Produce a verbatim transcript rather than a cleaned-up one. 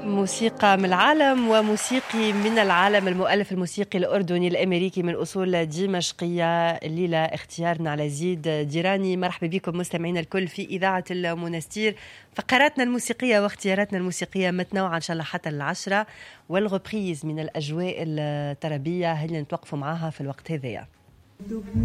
موسيقى من العالم وموسيقي من العالم، المؤلف الموسيقي الأردني الأمريكي من أصول دمشقية. الليلة اختيارنا على زيد ديراني. مرحبا بكم مستمعينا الكل في إذاعة المنستير. فقراتنا الموسيقية واختياراتنا الموسيقية متنوعة إن شاء الله حتى العشرة، والغبريز من الأجواء الطربية هل نتوقفوا معها في الوقت هذايا.